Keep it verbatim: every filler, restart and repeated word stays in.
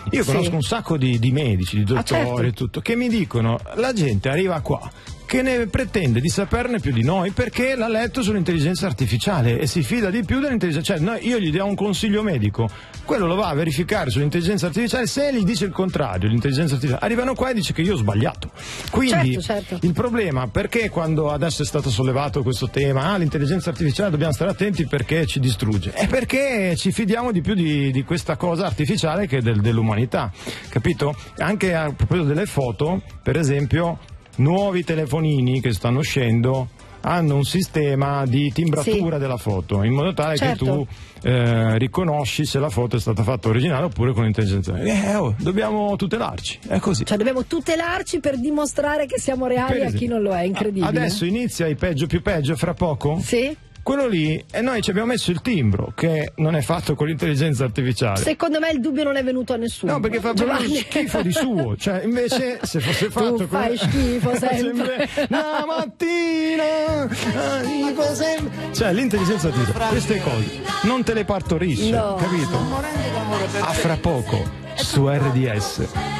Io conosco sì. un sacco di, di medici, di dottori ah, certo. e tutto, che mi dicono, la gente arriva qua che ne pretende di saperne più di noi perché l'ha letto sull'intelligenza artificiale e si fida di più dell'intelligenza, cioè noi, io gli do un consiglio medico, quello lo va a verificare sull'intelligenza artificiale, se gli dice il contrario l'intelligenza artificiale, arrivano qua e dice che io ho sbagliato. Quindi certo, certo. il problema, perché quando adesso è stato sollevato questo tema, ah, l'intelligenza artificiale dobbiamo stare attenti perché ci distrugge, è perché ci fidiamo di più di, di questa cosa artificiale che del, dell'umanità, capito? Anche a proposito delle foto, per esempio, nuovi telefonini che stanno uscendo hanno un sistema di timbratura sì. della foto, in modo tale certo. che tu eh, riconosci se la foto è stata fatta originale oppure con l'intelligenza. Eh, oh, dobbiamo tutelarci, è così. Cioè dobbiamo tutelarci per dimostrare che siamo reali a chi non lo è, incredibile. Adesso inizia i peggio più peggio, fra poco? Sì. Quello lì, e noi ci abbiamo messo il timbro che non è fatto con l'intelligenza artificiale. Secondo me il dubbio non è venuto a nessuno. No, perché fa proprio schifo di suo, cioè invece se fosse fatto tu fai con... schifo sempre la mattina schifo sempre, cioè l'intelligenza artificiale queste cose non te le partorisce, no. capito? A fra poco su R D S.